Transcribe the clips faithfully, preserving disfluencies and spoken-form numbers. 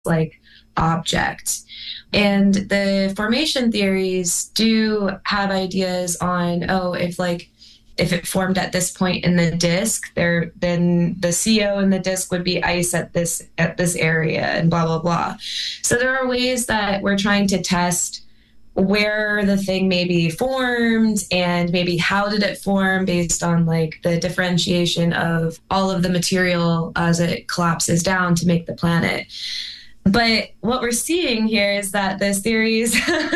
like object. And the formation theories do have ideas on, oh, if like if it formed at this point in the disk, there then the C O in the disk would be ice at this at this area and blah blah blah. So there are ways that we're trying to test where the thing may be formed and maybe how did it form based on like the differentiation of all of the material as it collapses down to make the planet. But what we're seeing here is that those theories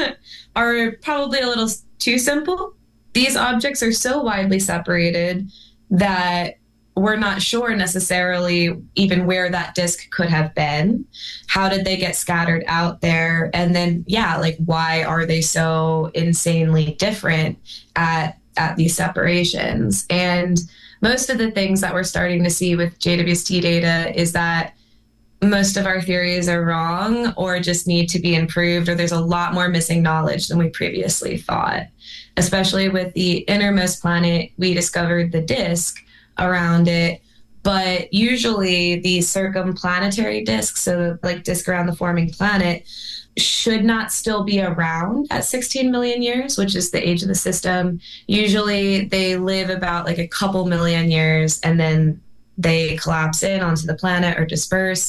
are probably a little too simple. These objects are so widely separated that we're not sure necessarily even where that disk could have been. How did they get scattered out there? And then, yeah, like why are they so insanely different at, at these separations? And most of the things that we're starting to see with J W S T data is that most of our theories are wrong or just need to be improved, or there's a lot more missing knowledge than we previously thought. Especially with the innermost planet, we discovered the disk around it, but usually the circumplanetary disk, so like disk around the forming planet, should not still be around at sixteen million years, which is the age of the system. Usually they live about like a couple million years and then they collapse in onto the planet or disperse.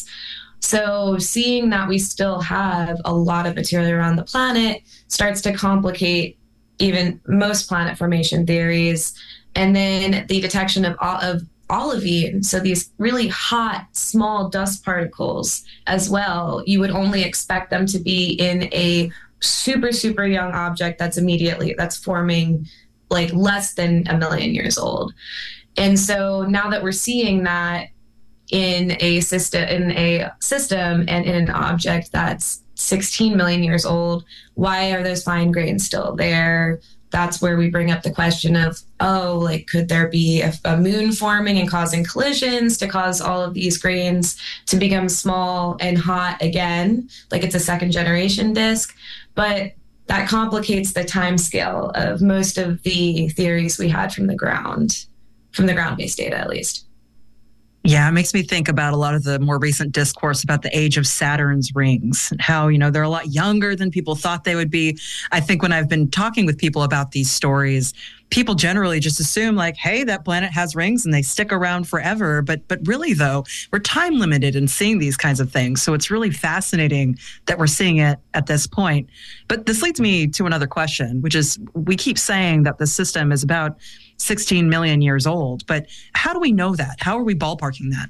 So seeing that we still have a lot of material around the planet starts to complicate even most planet formation theories. And then the detection of all of olivine, so these really hot, small dust particles as well, you would only expect them to be in a super, super young object that's immediately, that's forming like less than a million years old. And so now that we're seeing that in a system, in a system and in an object that's sixteen million years old, why are those fine grains still there? That's where we bring up the question of, oh, like, could there be a, a moon forming and causing collisions to cause all of these grains to become small and hot again, like it's a second generation disk? But that complicates the time scale of most of the theories we had from the ground. From the ground-based data, at least. Yeah, it makes me think about a lot of the more recent discourse about the age of Saturn's rings, how, you know, they're a lot younger than people thought they would be. I think when I've been talking with people about these stories, people generally just assume like, hey, that planet has rings and they stick around forever. But but really, though, we're time limited in seeing these kinds of things. So it's really fascinating that we're seeing it at this point. But this leads me to another question, which is we keep saying that the system is about sixteen million years old. But how do we know that? How are we ballparking that?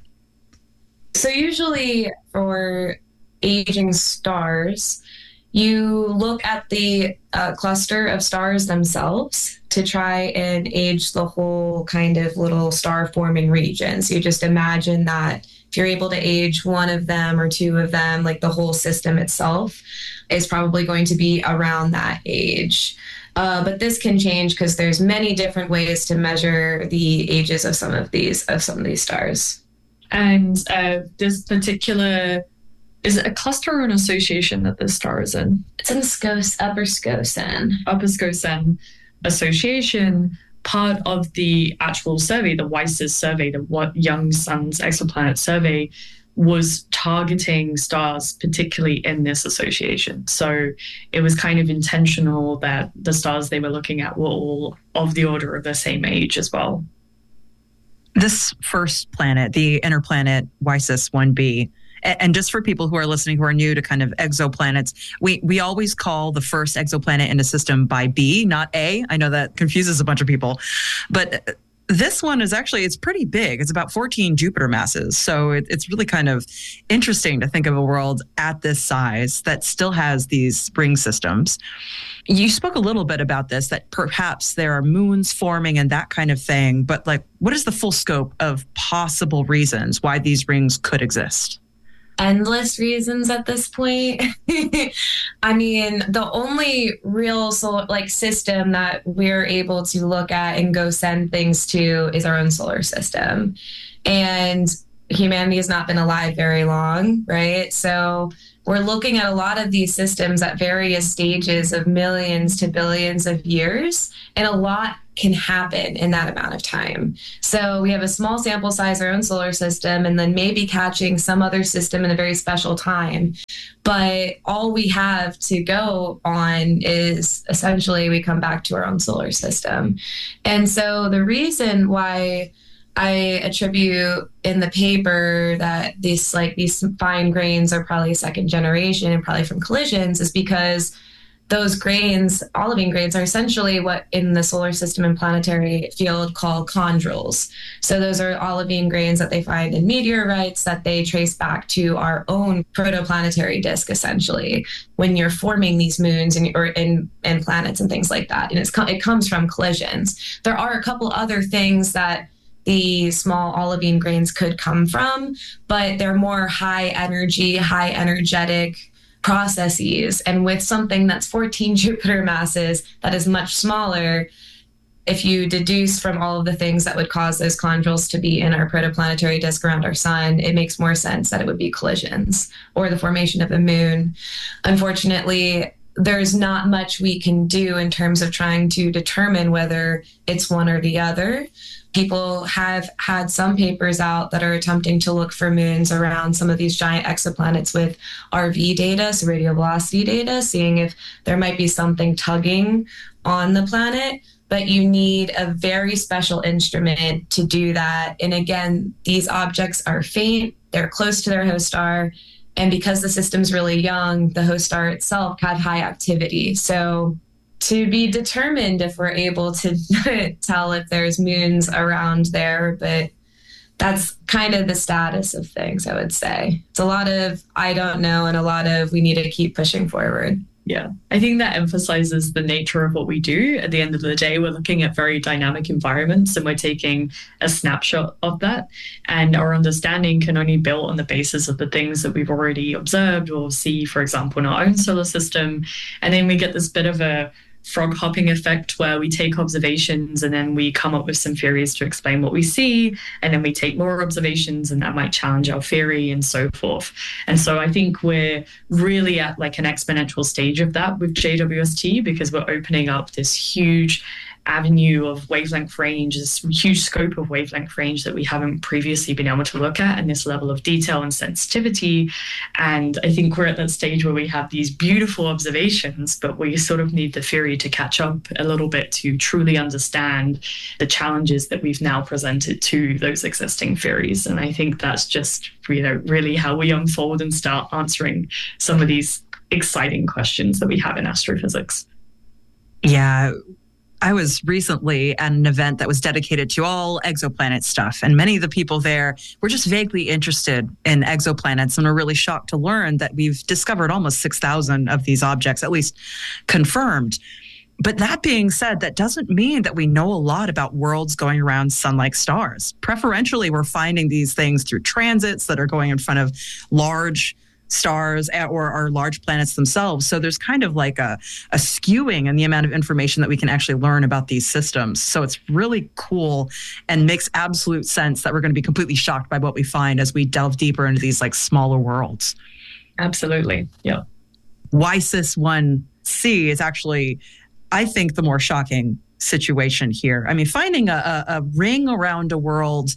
So usually for aging stars, you look at the uh, cluster of stars themselves to try and age the whole kind of little star forming region. So you just imagine that if you're able to age one of them or two of them, like the whole system itself is probably going to be around that age. Uh, but this can change because there's many different ways to measure the ages of some of these of some of these stars. And uh, this particular, is it a cluster or an association that this star is in? It's in Scos, Upper Scosen. Upper Scosen association, part of the actual survey, the WISES survey, the What Young Suns Exoplanet survey, was targeting stars particularly in this association. So it was kind of intentional that the stars they were looking at were all of the order of the same age as well. This first planet, the inner planet WISES one b, and just for people who are listening who are new to kind of exoplanets, we we always call the first exoplanet in a system by B, not A. I know that confuses a bunch of people, but this one is actually, it's pretty big. It's about fourteen Jupiter masses. So it, it's really kind of interesting to think of a world at this size that still has these ring systems. You spoke a little bit about this, that perhaps there are moons forming and that kind of thing, but like, what is the full scope of possible reasons why these rings could exist? Endless reasons at this point. I mean, the only real solar, like system that we're able to look at and go send things to is our own solar system. And humanity has not been alive very long, right? So we're looking at a lot of these systems at various stages of millions to billions of years, and a lot can happen in that amount of time. So we have a small sample size, our own solar system, and then maybe catching some other system in a very special time. But all we have to go on is essentially we come back to our own solar system. And so the reason why I attribute in the paper that these like these fine grains are probably second generation and probably from collisions is because those grains, olivine grains, are essentially what in the solar system and planetary field call chondrules. So those are olivine grains that they find in meteorites that they trace back to our own protoplanetary disk, essentially, when you're forming these moons and or in and planets and things like that. And it's it comes from collisions. There are a couple other things that the small olivine grains could come from, but they're more high energy, high energetic processes. And with something that's fourteen Jupiter masses that is much smaller, if you deduce from all of the things that would cause those chondrules to be in our protoplanetary disk around our sun, it makes more sense that it would be collisions or the formation of a moon. Unfortunately, there's not much we can do in terms of trying to determine whether it's one or the other. People have had some papers out that are attempting to look for moons around some of these giant exoplanets with R V data, so radial velocity data, seeing if there might be something tugging on the planet. But you need a very special instrument to do that. And again, these objects are faint, they're close to their host star. And because the system's really young, the host star itself had high activity. So to be determined if we're able to tell if there's moons around there, but that's kind of the status of things, I would say. It's a lot of I don't know and a lot of we need to keep pushing forward. Yeah, I think that emphasizes the nature of what we do. At the end of the day, we're looking at very dynamic environments and we're taking a snapshot of that. And our understanding can only build on the basis of the things that we've already observed or see, for example, in our own solar system. And then we get this bit of a frog hopping effect where we take observations and then we come up with some theories to explain what we see, and then we take more observations and that might challenge our theory and so forth. And so I think we're really at like an exponential stage of that with J W S T, because we're opening up this huge avenue of wavelength range, this huge scope of wavelength range that we haven't previously been able to look at, and this level of detail and sensitivity. And I think we're at that stage where we have these beautiful observations, but we sort of need the theory to catch up a little bit to truly understand the challenges that we've now presented to those existing theories. And I think that's just, you know, really how we unfold and start answering some of these exciting questions that we have in astrophysics. Yeah. I was recently at an event that was dedicated to all exoplanet stuff, and many of the people there were just vaguely interested in exoplanets and were really shocked to learn that we've discovered almost six thousand of these objects, at least confirmed. But that being said, that doesn't mean that we know a lot about worlds going around sun-like stars. Preferentially, we're finding these things through transits that are going in front of large stars or our large planets themselves. So there's kind of like a, a skewing in the amount of information that we can actually learn about these systems. So it's really cool and makes absolute sense that we're going to be completely shocked by what we find as we delve deeper into these like smaller worlds. Absolutely. Yeah. WISIS one C is actually, I think, the more shocking situation here. I mean, finding a, a, a ring around a world,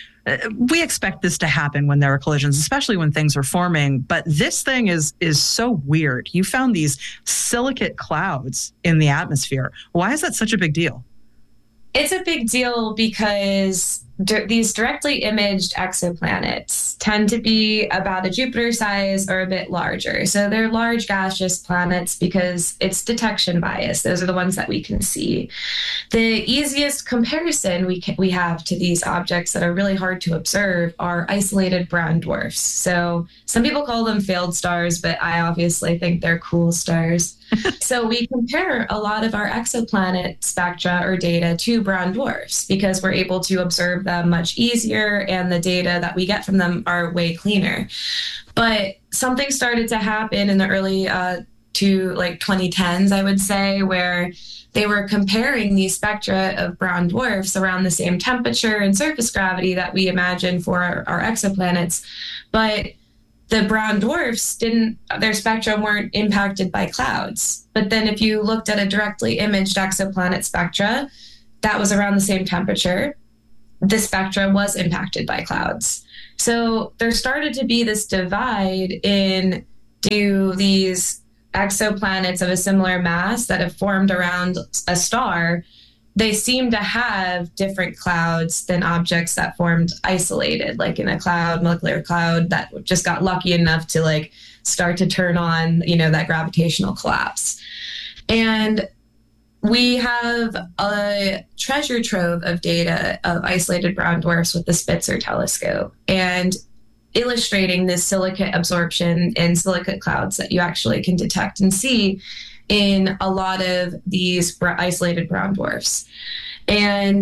we expect this to happen when there are collisions, especially when things are forming. But this thing is is so weird. You found these silicate clouds in the atmosphere. Why is that such a big deal? It's a big deal because d- these directly imaged exoplanets tend to be about a Jupiter size or a bit larger. So they're large gaseous planets because it's detection bias. Those are the ones that we can see. The easiest comparison we can, we have to these objects that are really hard to observe are isolated brown dwarfs. So some people call them failed stars, but I obviously think they're cool stars. So we compare a lot of our exoplanet spectra or data to brown dwarfs because we're able to observe them much easier and the data that we get from them are way cleaner. But something started to happen in the early uh, to like twenty tens, I would say, where they were comparing these spectra of brown dwarfs around the same temperature and surface gravity that we imagine for our, our exoplanets. But the brown dwarfs didn't, their spectra weren't impacted by clouds. But then if you looked at a directly imaged exoplanet spectra that was around the same temperature, the spectra was impacted by clouds. So there started to be this divide in, do these exoplanets of a similar mass that have formed around a star, they seem to have different clouds than objects that formed isolated, like in a cloud, molecular cloud that just got lucky enough to like start to turn on, you know, that gravitational collapse. And we have a treasure trove of data of isolated brown dwarfs with the Spitzer telescope, and illustrating this silicate absorption in silicate clouds that you actually can detect and see in a lot of these isolated brown dwarfs. And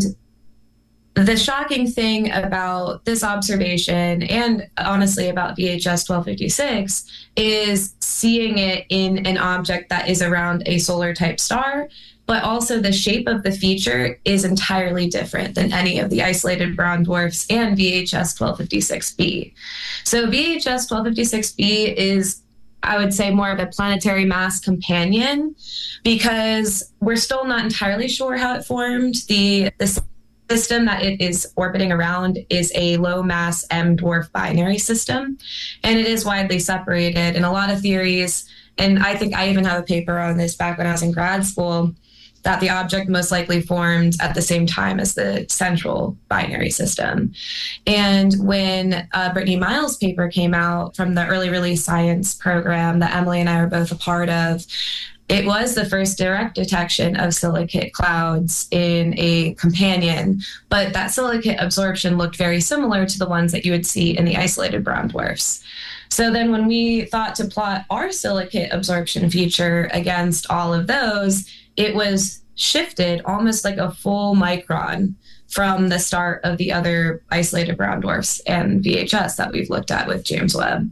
the shocking thing about this observation, and honestly about V H S twelve fifty-six, is seeing it in an object that is around a solar type star, but also the shape of the feature is entirely different than any of the isolated brown dwarfs and V H S twelve fifty-six b. So V H S twelve fifty-six b is, I would say, more of a planetary mass companion, because we're still not entirely sure how it formed. The, the system that it is orbiting around is a low mass M dwarf binary system, and it is widely separated. And a lot of theories, and I think I even have a paper on this back when I was in grad school, that the object most likely formed at the same time as the central binary system. And when uh, Brittany Miles' paper came out from the early release science program that Emily and I are both a part of, it was the first direct detection of silicate clouds in a companion, but that silicate absorption looked very similar to the ones that you would see in the isolated brown dwarfs. So then when we thought to plot our silicate absorption feature against all of those, it was shifted almost like a full micron from the start of the other isolated brown dwarfs and V H S that we've looked at with James Webb.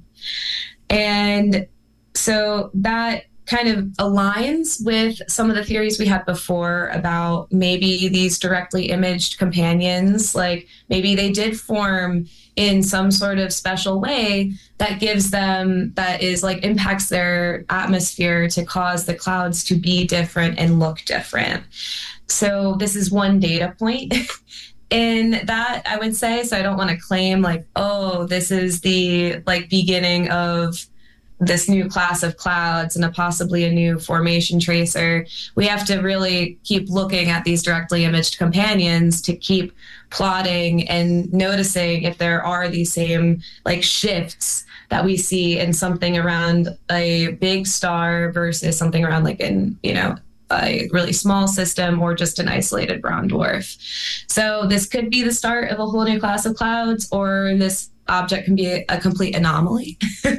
And so that kind of aligns with some of the theories we had before about maybe these directly imaged companions, like maybe they did form in some sort of special way that gives them, that is like impacts their atmosphere to cause the clouds to be different and look different. So this is one data point in that, I would say. So I don't want to claim like, oh, this is the like beginning of this new class of clouds and a possibly a new formation tracer. We have to really keep looking at these directly imaged companions to keep plotting and noticing if there are these same like shifts that we see in something around a big star versus something around like in, you know, a really small system or just an isolated brown dwarf. So this could be the start of a whole new class of clouds, or this object can be a, a complete anomaly.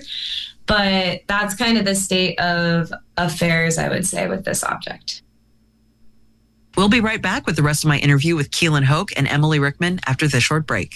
But that's kind of the state of affairs, I would say, with this object. We'll be right back with the rest of my interview with Keelan Hoke and Emily Rickman after this short break.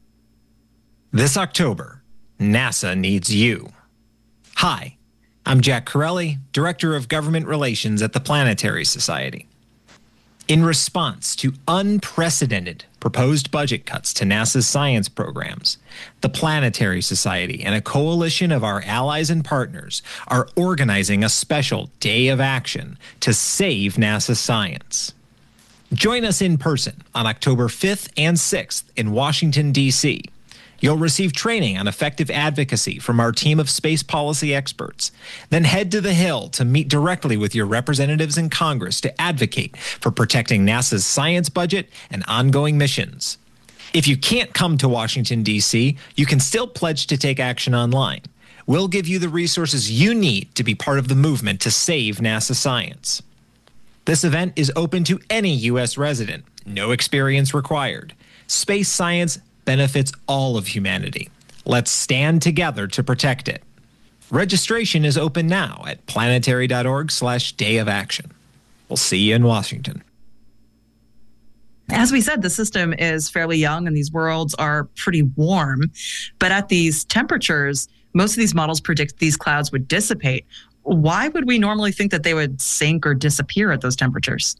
This October, NASA needs you. Hi, I'm Jack Corelli, Director of Government Relations at the Planetary Society. In response to unprecedented proposed budget cuts to NASA's science programs, the Planetary Society and a coalition of our allies and partners are organizing a special day of action to save NASA science. Join us in person on October fifth and sixth in Washington, D C You'll receive training on effective advocacy from our team of space policy experts. Then head to the Hill to meet directly with your representatives in Congress to advocate for protecting NASA's science budget and ongoing missions. If you can't come to Washington, D C, you can still pledge to take action online. We'll give you the resources you need to be part of the movement to save NASA science. This event is open to any U S resident, no experience required. Space science benefits all of humanity. Let's stand together to protect it. Registration is open now at planetary.org slash day of action. We'll see you in Washington. As we said, the system is fairly young and these worlds are pretty warm. But at these temperatures, most of these models predict these clouds would dissipate. why would we normally think that they would sink or disappear at those temperatures?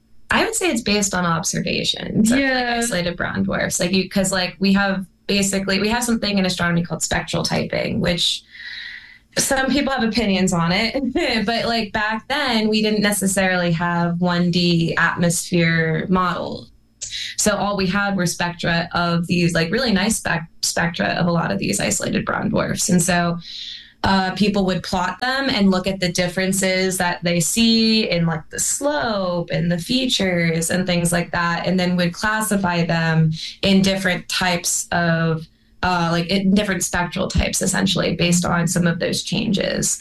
I would say it's based on observations. Yeah. Of, like, isolated brown dwarfs. Like you, because like we have basically, we have something in astronomy called spectral typing, which some people have opinions on it, but like back then we didn't necessarily have one D atmosphere model. So all we had were spectra of these like really nice spec- spectra of a lot of these isolated brown dwarfs. And so uh, people would plot them and look at the differences that they see in like the slope and the features and things like that, and then would classify them in different types of Uh, like in different spectral types, essentially, based on some of those changes.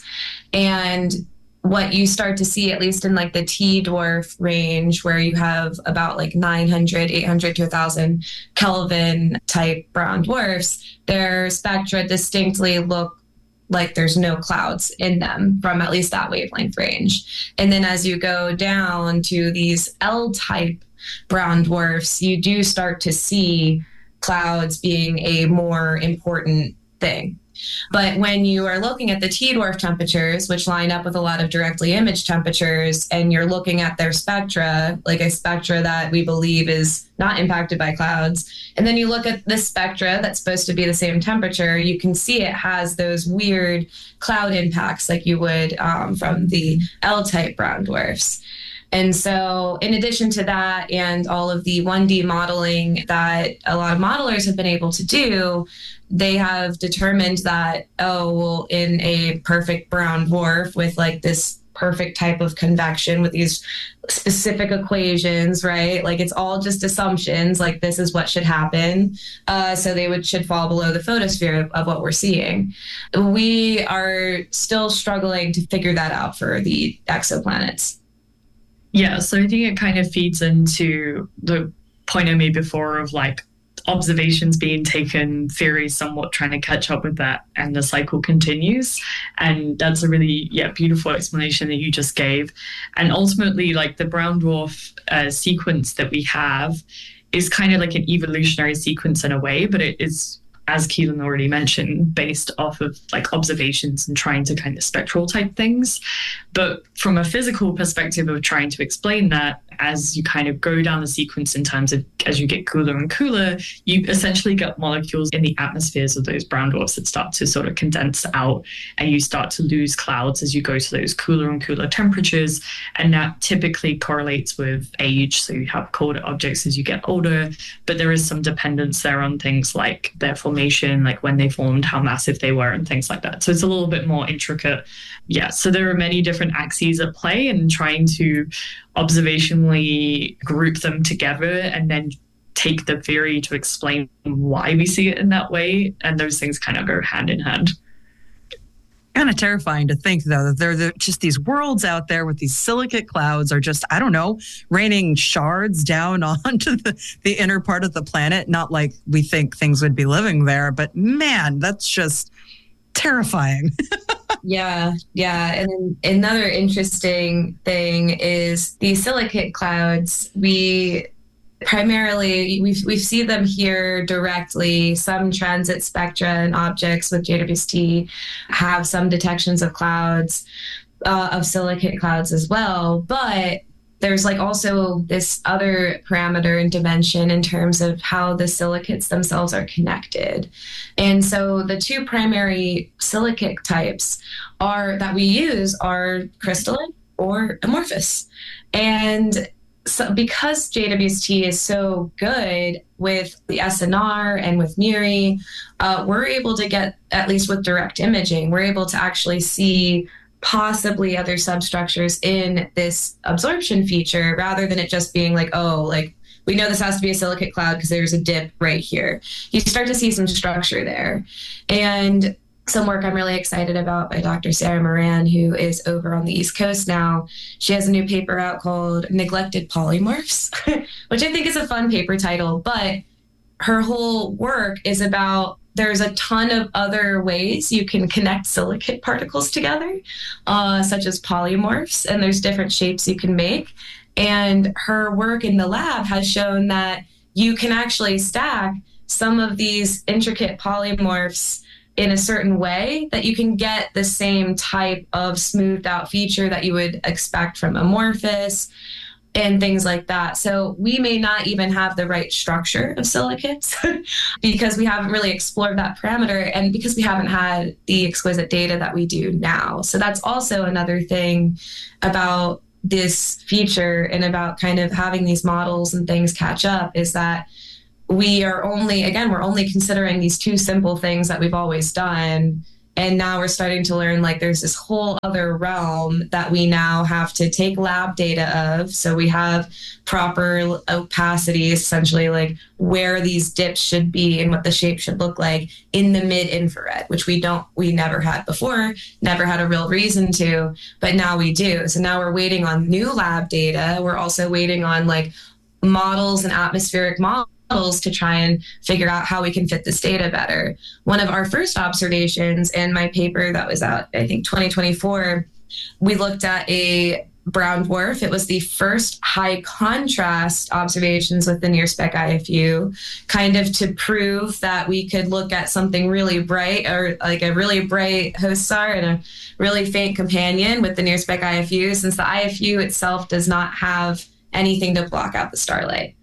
And what you start to see, at least in like the T dwarf range, where you have about like nine hundred, eight hundred to one thousand Kelvin type brown dwarfs, their spectra distinctly look like there's no clouds in them from at least that wavelength range. And then as you go down to these L type brown dwarfs, you do start to see clouds being a more important thing. But when you are looking at the T dwarf temperatures, which line up with a lot of directly imaged temperatures, and you're looking at their spectra, like a spectra that we believe is not impacted by clouds, and then you look at this spectra that's supposed to be the same temperature, you can see it has those weird cloud impacts like you would um, from the L-type brown dwarfs. And so in addition to that and all of the one D modeling that a lot of modelers have been able to do, they have determined that, oh, well, in a perfect brown dwarf with like this perfect type of convection with these specific equations, right? Like it's all just assumptions, like this is what should happen. Uh, so they would should fall below the photosphere of, of what we're seeing. We are still struggling to figure that out for the exoplanets. Yeah, so I think it kind of feeds into the point I made before of like observations being taken, theories somewhat trying to catch up with that, and the cycle continues. And that's a really, yeah, beautiful explanation that you just gave. And ultimately, like the brown dwarf uh, sequence that we have is kind of like an evolutionary sequence in a way, but it is, as Keelan already mentioned, based off of like observations and trying to kind of spectral type things. But from a physical perspective of trying to explain that, as you kind of go down the sequence in terms of as you get cooler and cooler, you essentially get molecules in the atmospheres of those brown dwarfs that start to sort of condense out, and you start to lose clouds as you go to those cooler and cooler temperatures. And that typically correlates with age. So you have colder objects as you get older, but there is some dependence there on things like their formation, like when they formed, how massive they were, and things like that. So it's a little bit more intricate. Yeah, so there are many different axes at play, and trying to observationally group them together and then take the theory to explain why we see it in that way. And those things kind of go hand in hand. Kind of terrifying to think, though, that there are just these worlds out there with these silicate clouds are just, I don't know, raining shards down onto the, the inner part of the planet. Not like we think things would be living there, but man, that's just terrifying. Yeah, yeah. And then another interesting thing is the silicate clouds. We primarily, we we see them here directly. Some transit spectra and objects with J W S T have some detections of clouds, uh, of silicate clouds as well. But there's like also this other parameter and dimension in terms of how the silicates themselves are connected. And so the two primary silicate types are that we use are crystalline or amorphous. And so because J W S T is so good with the S N R and with MIRI, uh, we're able to get, at least with direct imaging, we're able to actually see possibly other substructures in this absorption feature, rather than it just being like, oh, like we know this has to be a silicate cloud because there's a dip right here. You start to see some structure there. And some work I'm really excited about by Doctor Sarah Moran, who is over on the East Coast now. She has a new paper out called Neglected Polymorphs, which I think is a fun paper title, but her whole work is about there's a ton of other ways you can connect silicate particles together, uh, such as polymorphs, and there's different shapes you can make. And her work in the lab has shown that you can actually stack some of these intricate polymorphs in a certain way that you can get the same type of smoothed out feature that you would expect from amorphous and things like that. So we may not even have the right structure of silicates because we haven't really explored that parameter and because we haven't had the exquisite data that we do now. So that's also another thing about this feature and about kind of having these models and things catch up is that we are only, again, we're only considering these two simple things that we've always done. And now we're starting to learn like there's this whole other realm that we now have to take lab data of. So we have proper opacity, essentially like where these dips should be and what the shape should look like in the mid infrared, which we don't, we never had before, never had a real reason to, but now we do. So now we're waiting on new lab data. We're also waiting on like models and atmospheric models to try and figure out how we can fit this data better. One of our first observations in my paper that was out, I think twenty twenty-four, we looked at a brown dwarf. It was the first high contrast observations with the NIRSpec I F U, kind of to prove that we could look at something really bright or like a really bright host star and a really faint companion with the NIRSpec I F U, since the I F U itself does not have anything to block out the starlight.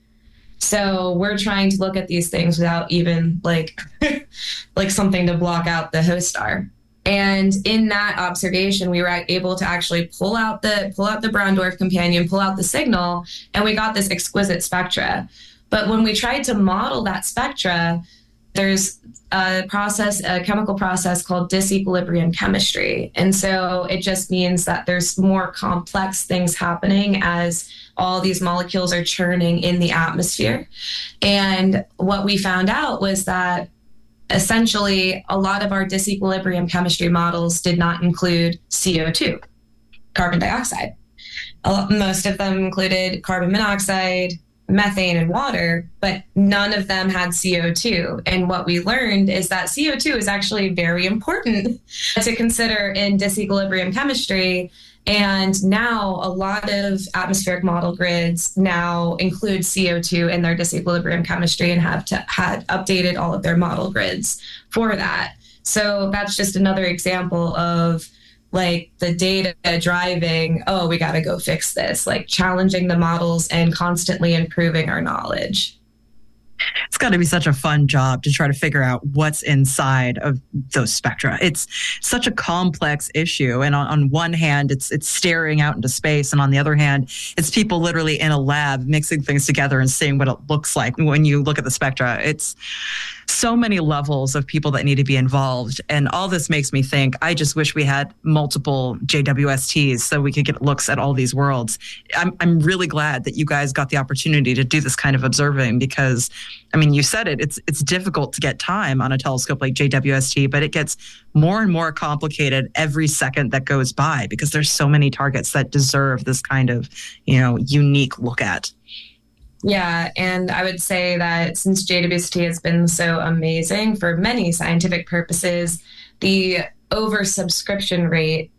So we're trying to look at these things without even like like something to block out the host star. And in that observation, we were able to actually pull out the pull out the brown dwarf companion, pull out the signal, and we got this exquisite spectra. But when we tried to model that spectra, there's a process, a chemical process called disequilibrium chemistry. And so it just means that there's more complex things happening as all these molecules are churning in the atmosphere. And what we found out was that essentially a lot of our disequilibrium chemistry models did not include C O two, carbon dioxide. A lot, most of them included carbon monoxide, methane, and water, but none of them had C O two. And what we learned is that C O two is actually very important to consider in disequilibrium chemistry. And now a lot of atmospheric model grids now include C O two in their disequilibrium chemistry and have to, had updated all of their model grids for that. So that's just another example of like the data driving, oh, we got to go fix this, like challenging the models and constantly improving our knowledge. It's got to be such a fun job to try to figure out what's inside of those spectra. It's such a complex issue. And on, on one hand, it's it's staring out into space. And on the other hand, it's people literally in a lab mixing things together and seeing what it looks like when you look at the spectra. It's so many levels of people that need to be involved. And all this makes me think, I just wish we had multiple J W S Ts so we could get looks at all these worlds. I'm I'm really glad that you guys got the opportunity to do this kind of observing because, I mean, you said it, it's it's difficult to get time on a telescope like J W S T, but it gets more and more complicated every second that goes by because there's so many targets that deserve this kind of, you know, unique look at. Yeah, and I would say that since J W S T has been so amazing for many scientific purposes, the oversubscription rate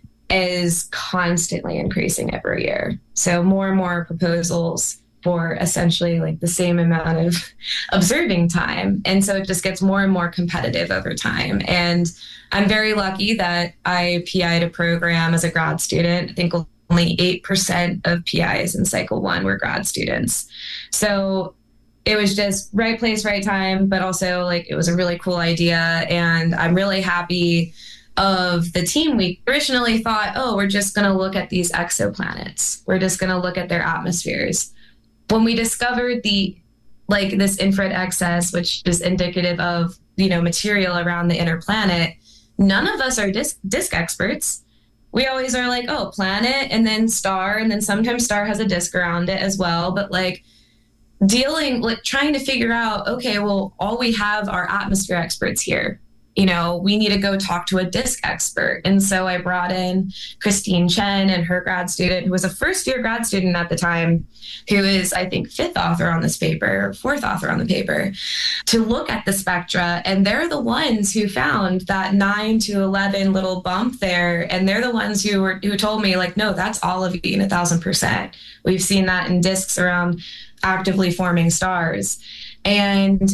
is constantly increasing every year. So more and more proposals for essentially like the same amount of observing time. And so it just gets more and more competitive over time. And I'm very lucky that I P I'd a program as a grad student. I think only eight percent of P Is in cycle one were grad students. So it was just right place, right time, but also like it was a really cool idea. And I'm really happy of the team. We originally thought, oh, we're just going to look at these exoplanets. We're just going to look at their atmospheres. When we discovered the like this infrared excess, which is indicative of, you know, material around the inner planet, none of us are disk, disk experts. We always are like, oh, planet and then star, and then sometimes star has a disk around it as well. But like dealing, like trying to figure out, okay, well, all we have are atmosphere experts here. You know, we need to go talk to a disk expert. And so I brought in Christine Chen and her grad student, who was a first year grad student at the time, who is, I think, fifth author on this paper, or fourth author on the paper, to look at the spectra. And they're the ones who found that nine to eleven little bump there. And they're the ones who were who told me, like, no, that's olivine a thousand percent. We've seen that in disks around actively forming stars. And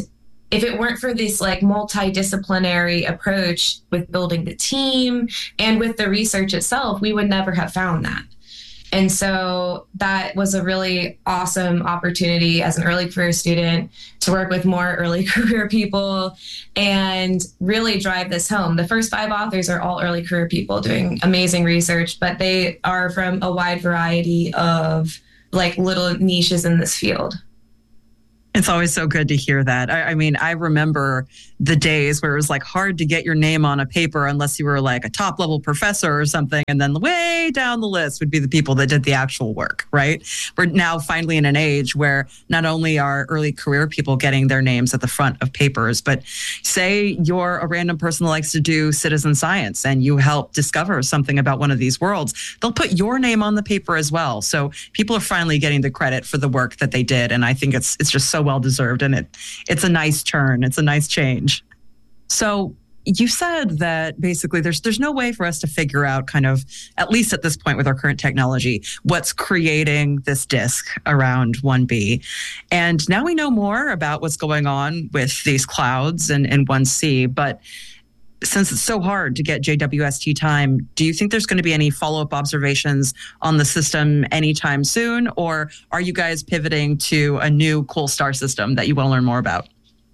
if it weren't for this like multidisciplinary approach with building the team and with the research itself, we would never have found that. And so that was a really awesome opportunity as an early career student to work with more early career people and really drive this home. The first five authors are all early career people doing amazing research, but they are from a wide variety of like little niches in this field. It's always so good to hear that. I, I mean, I remember the days where it was like hard to get your name on a paper unless you were like a top level professor or something. And then way down the list would be the people that did the actual work, right? We're now finally in an age where not only are early career people getting their names at the front of papers, but say you're a random person that likes to do citizen science and you help discover something about one of these worlds, they'll put your name on the paper as well. So people are finally getting the credit for the work that they did. And I think it's it's just so well deserved, and it it's a nice turn. It's a nice change. So you said that basically there's there's no way for us to figure out kind of, at least at this point with our current technology, what's creating this disk around one B. And now we know more about what's going on with these clouds and, and one C, but since it's so hard to get J W S T time, do you think there's going to be any follow-up observations on the system anytime soon? Or are you guys pivoting to a new cool star system that you want to learn more about?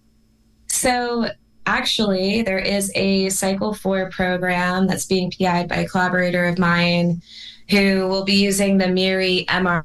So actually, there is a Cycle four program that's being P I'd by a collaborator of mine who will be using the MIRI M R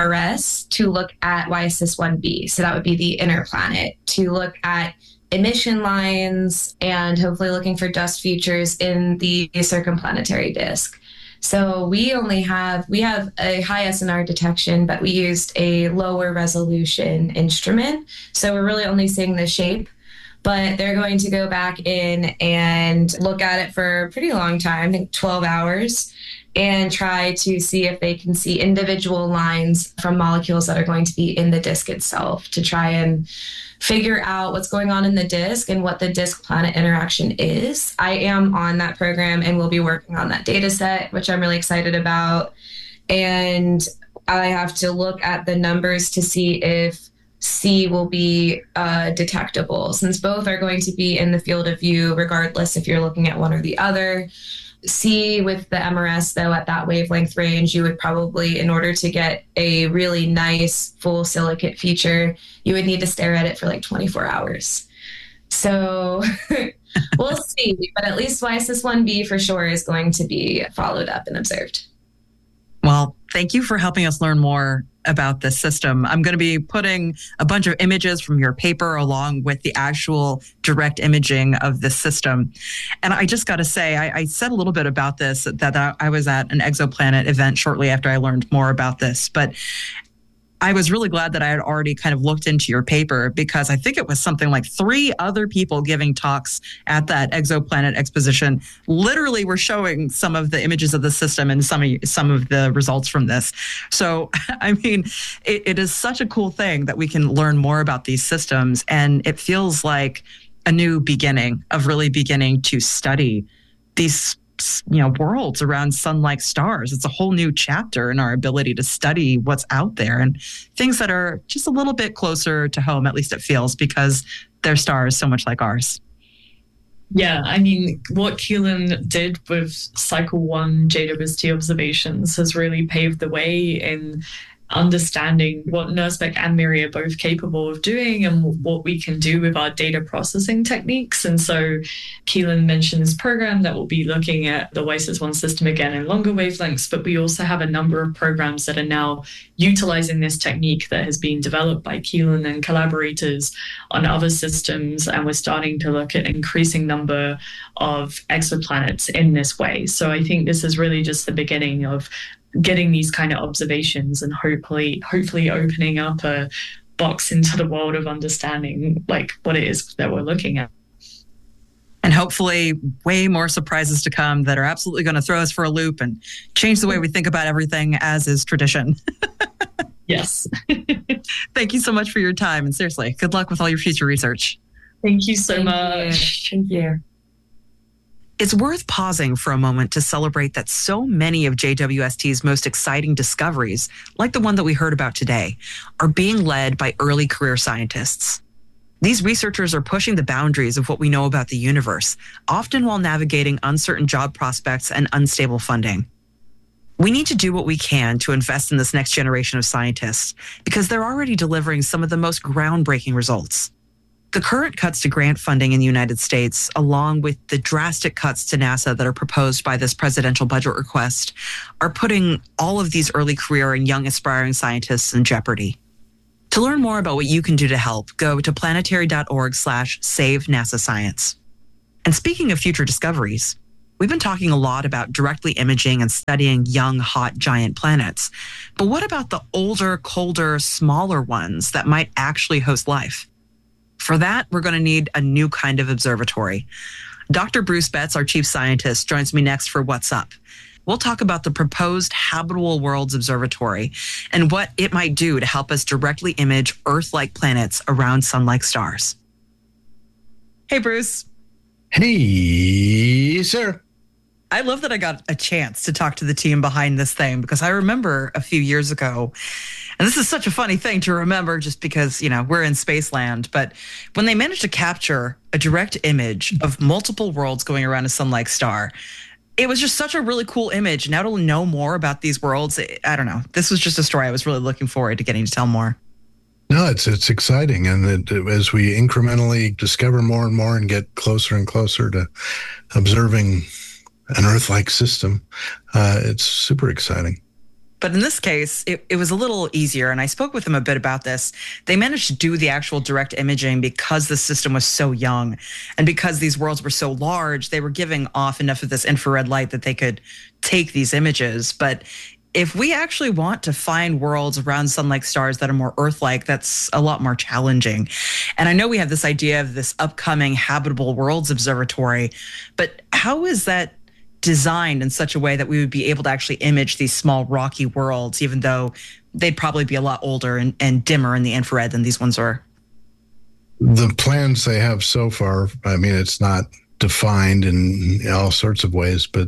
S to look at Y S S one B. So that would be the inner planet, to look at emission lines and hopefully looking for dust features in the circumplanetary disk. So we only have, we have a high S N R detection, but we used a lower resolution instrument. So we're really only seeing the shape, but they're going to go back in and look at it for a pretty long time, I think twelve hours, and try to see if they can see individual lines from molecules that are going to be in the disk itself, to try and figure out what's going on in the disk and what the disk-planet interaction is. I am on that program and will be working on that data set, which I'm really excited about. And I have to look at the numbers to see if C will be uh, detectable, since both are going to be in the field of view, regardless if you're looking at one or the other. C with the M R S, though, at that wavelength range, you would probably, in order to get a really nice full silicate feature, you would need to stare at it for like twenty-four hours. So we'll see, but at least Y S S one B for sure is going to be followed up and observed. Well, thank you for helping us learn more about this system. I'm going to be putting a bunch of images from your paper along with the actual direct imaging of this system. And I just got to say, I, I said a little bit about this, that I, I was at an exoplanet event shortly after I learned more about this, but I was really glad that I had already kind of looked into your paper, because I think it was something like three other people giving talks at that exoplanet exposition literally were showing some of the images of the system and some of some of the results from this. So, I mean, it, it is such a cool thing that we can learn more about these systems, and it feels like a new beginning of really beginning to study these, you know, worlds around sun-like stars. It's a whole new chapter in our ability to study what's out there and things that are just a little bit closer to home, at least it feels, because their star is so much like ours. Yeah, I mean, what Keelan did with Cycle one J W S T observations has really paved the way in understanding what NIRSpec and MIRI are both capable of doing and what we can do with our data processing techniques. And so Keelan mentioned this program that will be looking at the Y S S one system again in longer wavelengths, but we also have a number of programs that are now utilizing this technique that has been developed by Keelan and collaborators on other systems. And we're starting to look at an increasing number of exoplanets in this way. So I think this is really just the beginning of getting these kind of observations and hopefully hopefully opening up a box into the world of understanding like what it is that we're looking at. And hopefully way more surprises to come that are absolutely going to throw us for a loop and change the way we think about everything, as is tradition. Yes. Thank you so much for your time. And seriously, good luck with all your future research. Thank you so Thank much. you. Thank you. It's worth pausing for a moment to celebrate that so many of J W S T's most exciting discoveries, like the one that we heard about today, are being led by early career scientists. These researchers are pushing the boundaries of what we know about the universe, often while navigating uncertain job prospects and unstable funding. We need to do what we can to invest in this next generation of scientists because they're already delivering some of the most groundbreaking results. The current cuts to grant funding in the United States, along with the drastic cuts to NASA that are proposed by this presidential budget request, are putting all of these early career and young aspiring scientists in jeopardy. To learn more about what you can do to help, go to planetary.org slash save NASA science. And speaking of future discoveries, we've been talking a lot about directly imaging and studying young, hot, giant planets. But what about the older, colder, smaller ones that might actually host life? For that, we're going to need a new kind of observatory. Doctor Bruce Betts, our chief scientist, joins me next for What's Up. We'll talk about the proposed Habitable Worlds Observatory and what it might do to help us directly image Earth-like planets around sun-like stars. Hey, Bruce. Hey, Sarah. I love that I got a chance to talk to the team behind this thing because I remember a few years ago, and this is such a funny thing to remember just because, you know, we're in Spaceland, but when they managed to capture a direct image of multiple worlds going around a sun-like star, it was just such a really cool image. Now to know more about these worlds, I don't know. This was just a story I was really looking forward to getting to tell more. No, it's it's exciting. And it, it, as we incrementally discover more and more and get closer and closer to observing an Earth-like system, uh, it's super exciting. But in this case, it, it was a little easier. And I spoke with them a bit about this. They managed to do the actual direct imaging because the system was so young. And because these worlds were so large, they were giving off enough of this infrared light that they could take these images. But if we actually want to find worlds around sun-like stars that are more Earth-like, that's a lot more challenging. And I know we have this idea of this upcoming Habitable Worlds Observatory, but how is that designed in such a way that we would be able to actually image these small rocky worlds, even though they'd probably be a lot older and, and dimmer in the infrared than these ones are? The plans they have so far, I mean, it's not defined in all sorts of ways, but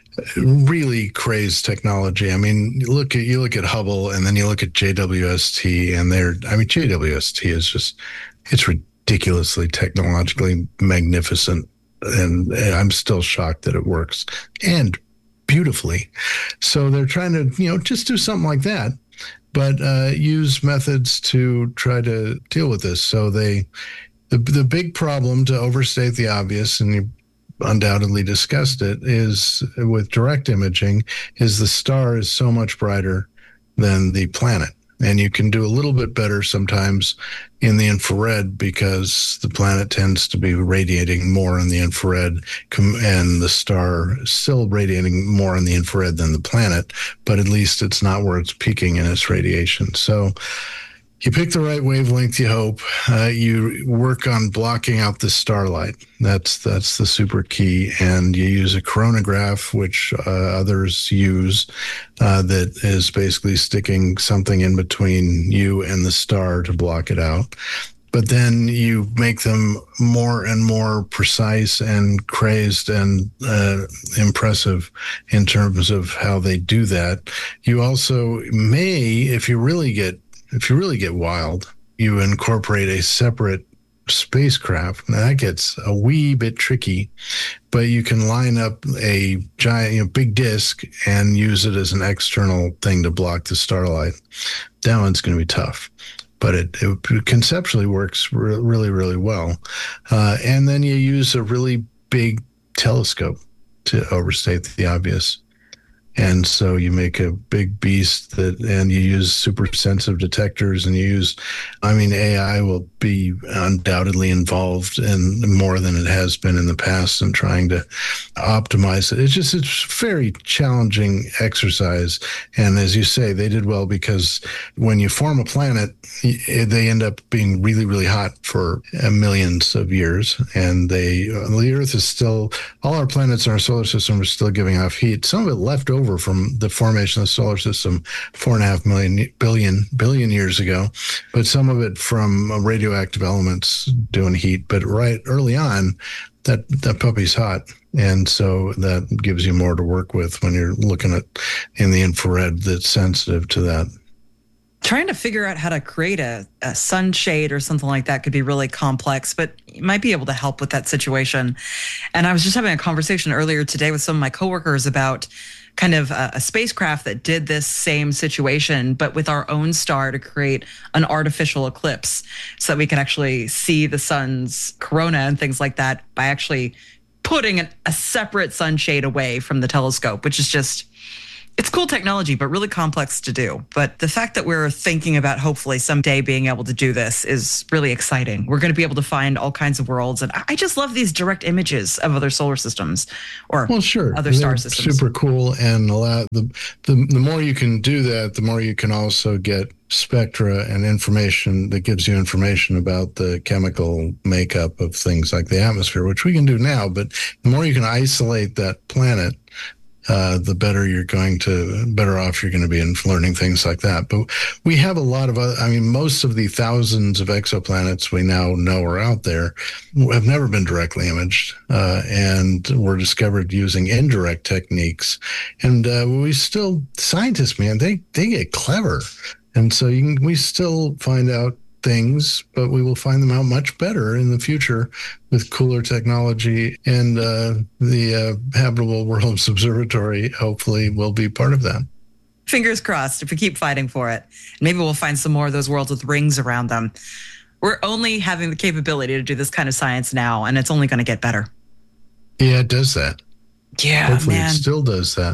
really crazed technology. I mean, you look at you look at Hubble and then you look at J W S T, and they're, I mean, J W S T is just, it's ridiculously technologically magnificent. And I'm still shocked that it works and beautifully. So they're trying to, you know, just do something like that, but uh, use methods to try to deal with this. So they, the the big problem, to overstate the obvious, and you undoubtedly discussed it, is with direct imaging, is the star is so much brighter than the planet. And you can do a little bit better sometimes in the infrared because the planet tends to be radiating more in the infrared, and the star is still radiating more in the infrared than the planet, but at least it's not where it's peaking in its radiation. So you pick the right wavelength, you hope. Uh, you work on blocking out the starlight. That's that's the super key. And you use a coronagraph, which uh, others use, uh, that is basically sticking something in between you and the star to block it out. But then you make them more and more precise and crazed and uh, impressive in terms of how they do that. You also may, if you really get If you really get wild, you incorporate a separate spacecraft. Now that gets a wee bit tricky, but you can line up a giant, you know, big disk and use it as an external thing to block the starlight. That one's going to be tough, but it, it conceptually works re- really, really well. Uh, and then you use a really big telescope to overstate the obvious. And so you make a big beast that, and you use super sensitive detectors, and you use, I mean, A I will be undoubtedly involved in more than it has been in the past in trying to optimize it. It's just, it's a very challenging exercise. And as you say, they did well because when you form a planet, they end up being really, really hot for millions of years. And they, the Earth is still, all our planets in our solar system are still giving off heat. Some of it left over from the formation of the solar system four and a half million billion billion years ago, but some of it from radioactive elements doing heat. But right early on, that that puppy's hot, and so that gives you more to work with when you're looking at in the infrared that's sensitive to that. trying to figure out how to create a, a sunshade or something like that could be really complex, but you might be able to help with that situation. And I was just having a conversation earlier today with some of my coworkers about kind of a, a spacecraft that did this same situation, but with our own star to create an artificial eclipse so that we can actually see the sun's corona and things like that by actually putting an, a separate sunshade away from the telescope, which is just, it's cool technology, but really complex to do. But the fact that we're thinking about hopefully someday being able to do this is really exciting. We're going to be able to find all kinds of worlds. And I just love these direct images of other solar systems or well, sure. other star systems. Super cool. And a lot, the, the, the more you can do that, the more you can also get spectra and information that gives you information about the chemical makeup of things like the atmosphere, which we can do now. But the more you can isolate that planet, Uh, the better you're going to, better off you're going to be in learning things like that. But we have a lot of, other, I mean, most of the thousands of exoplanets we now know are out there have never been directly imaged uh, and were discovered using indirect techniques. And uh, we still, scientists, man, they, they get clever. And so you can, we still find out things, but we will find them out much better in the future with cooler technology, and uh, the uh, Habitable Worlds Observatory hopefully will be part of that. Fingers crossed if we keep fighting for it. Maybe we'll find some more of those worlds with rings around them. We're only having the capability to do this kind of science now, and it's only going to get better. Yeah, it does that. Yeah, hopefully man. It still does that.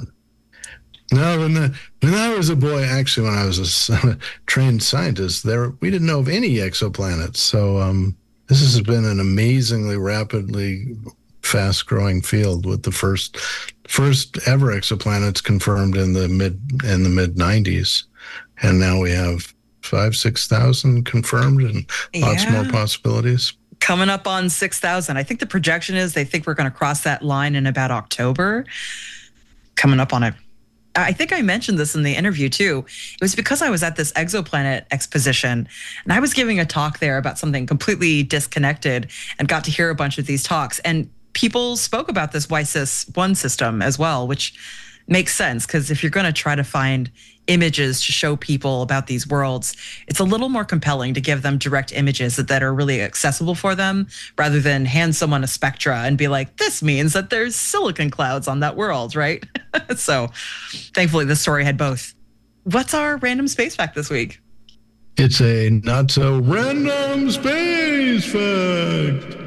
No, when, the, when I was a boy, actually, when I was a trained scientist, there we didn't know of any exoplanets. So um, this has been an amazingly rapidly fast-growing field with the first first ever exoplanets confirmed in the mid in the mid nineties, and now we have five six thousand confirmed and lots yeah. more possibilities. Coming up on six thousand. I think the projection is they think we're going to cross that line in about October. Coming up on it. I think I mentioned this in the interview too. It was because I was at this exoplanet exposition and I was giving a talk there about something completely disconnected and got to hear a bunch of these talks. And people spoke about this WISIS one system as well, which makes sense because if you're going to try to find images to show people about these worlds, it's a little more compelling to give them direct images that, that are really accessible for them rather than hand someone a spectra and be like, this means that there's silicon clouds on that world, right? So thankfully this story had both. What's our random space fact this week? It's a not so random space fact.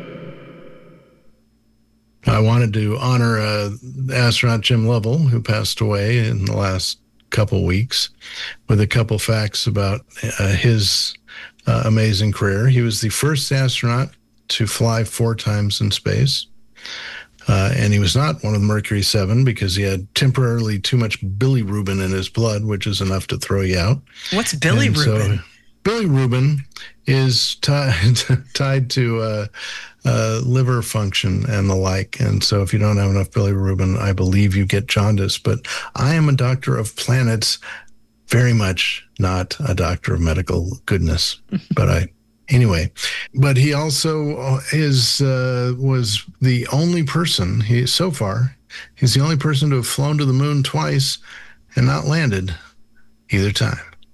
I wanted to honor uh, astronaut Jim Lovell, who passed away in the last couple weeks, with a couple facts about uh, his uh, amazing career. He was the first astronaut to fly four times in space. Uh, and he was not one of the Mercury seven because he had temporarily too much bilirubin in his blood, which is enough to throw you out. What's bilirubin? So, bilirubin is tied tied to uh, uh, liver function and the like. And so if you don't have enough bilirubin, I believe you get jaundice. But I am a doctor of planets, very much not a doctor of medical goodness. But I... Anyway, but he also is uh, was the only person, he so far, he's the only person to have flown to the moon twice and not landed either time.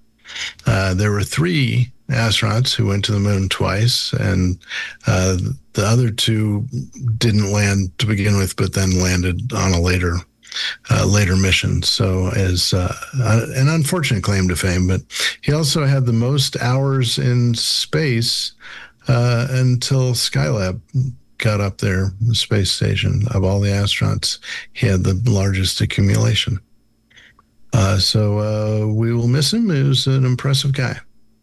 Uh, there were three astronauts who went to the moon twice, and uh, the other two didn't land to begin with, but then landed on a later Uh, later mission. So as uh, an unfortunate claim to fame, but he also had the most hours in space uh, until Skylab got up there, the space station. Of all the astronauts, he had the largest accumulation. Uh, so uh, we will miss him. He was an impressive guy.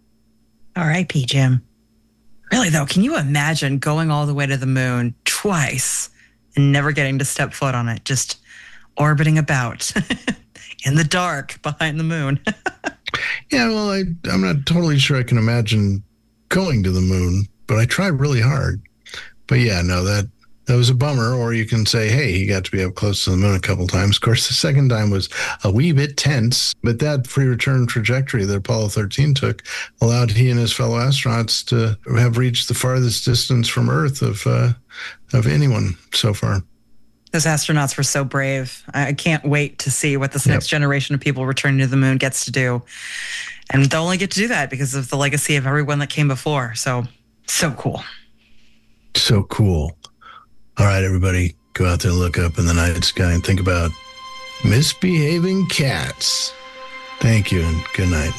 R I P Jim. Really though, can you imagine going all the way to the moon twice and never getting to step foot on it? Just orbiting about in the dark behind the moon. Yeah, well, I, I'm not totally sure I can imagine going to the moon, but I tried really hard. But yeah, no, that that was a bummer. Or you can say, hey, he got to be up close to the moon a couple times. Of course, the second time was a wee bit tense, but that free return trajectory that Apollo thirteen took allowed he and his fellow astronauts to have reached the farthest distance from Earth of uh, of anyone so far. Those astronauts were so brave. I can't wait to see what this Yep. next generation of people returning to the moon gets to do. And they'll only get to do that because of the legacy of everyone that came before. So, so cool. So cool. All right, everybody, go out there and look up in the night sky and think about misbehaving cats. Thank you and good night.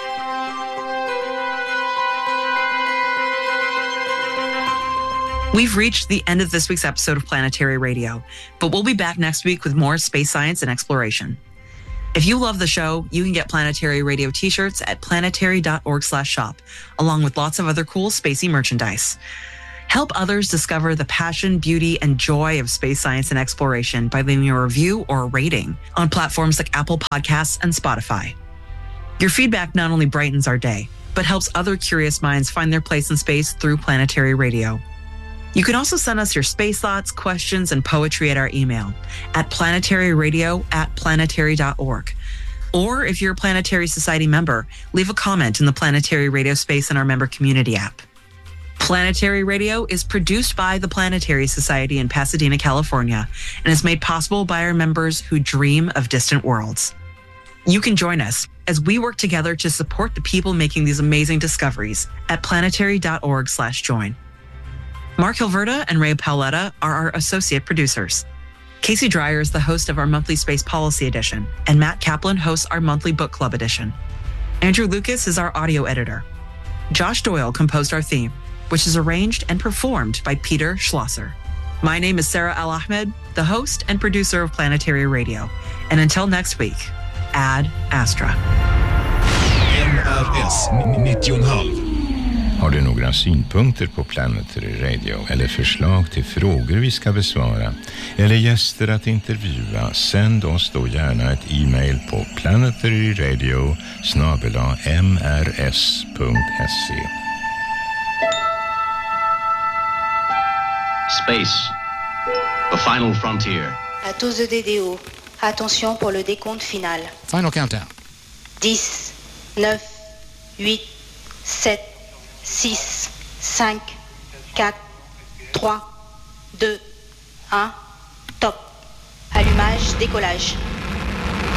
We've reached the end of this week's episode of Planetary Radio, but we'll be back next week with more space science and exploration. If you love the show, you can get Planetary Radio t-shirts at planetary.org slash shop, along with lots of other cool spacey merchandise. Help others discover the passion, beauty, and joy of space science and exploration by leaving a review or a rating on platforms like Apple Podcasts and Spotify. Your feedback not only brightens our day, but helps other curious minds find their place in space through Planetary Radio. You can also send us your space thoughts, questions, and poetry at our email at planetaryradio at planetary dot org. Or if you're a Planetary Society member, leave a comment in the Planetary Radio space in our member community app. Planetary Radio is produced by the Planetary Society in Pasadena, California, and is made possible by our members who dream of distant worlds. You can join us as we work together to support the people making these amazing discoveries at planetary.org slash join. Mark Hilverda and Ray Paoletta are our associate producers. Casey Dreyer is the host of our monthly Space Policy Edition, and Matt Kaplan hosts our monthly Book Club Edition. Andrew Lucas is our audio editor. Josh Doyle composed our theme, which is arranged and performed by Peter Schlosser. My name is Sarah Al-Ahmed, the host and producer of Planetary Radio. And until next week, Ad Astra. M R S nittio komma fem. Har du några synpunkter på Planetary Radio eller förslag till frågor vi ska besvara eller gäster att intervjua, sänd oss då gärna ett e-mail på planetaryradio snabel-a m r s punkt s e. Space, the final frontier. À tous de D D O, attention pour le décompte final. Final countdown. dix, neuf, huit, sept, six, cinq, quatre, trois, deux, un, top. Allumage, décollage.